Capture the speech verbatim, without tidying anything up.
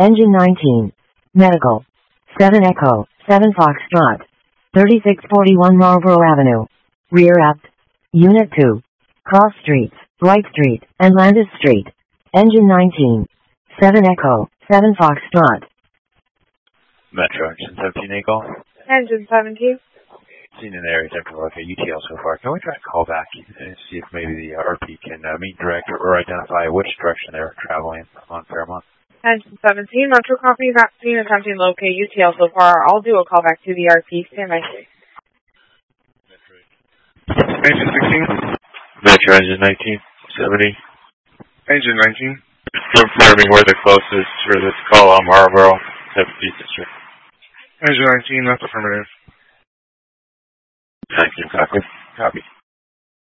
Engine nineteen. Medical. seven Echo, seven Foxtrot. thirty-six forty-one Marlborough Avenue. Rear apt. Unit two. Cross Streets, Wright Street, and Landis Street. Engine nineteen. seven Echo, seven Foxtrot. Metro, Engine seventeen, Eagle. Engine seventeen. Seen an area temp for like a U T L so far. Can we try to call back and see if maybe the R P can uh, meet direct or, or identify which direction they're traveling on Fairmont? Engine seventeen, Metro copy vaccine attempting to locate U T L so far. I'll do a call back to the R P. Stand by. Engine sixteen. Metro, Engine nineteen, seventy. Engine nineteen. Confirming where the closest for this call on Marlborough, seventeenth District. Engine nineteen, that's affirmative. Thank you, copy. Copy.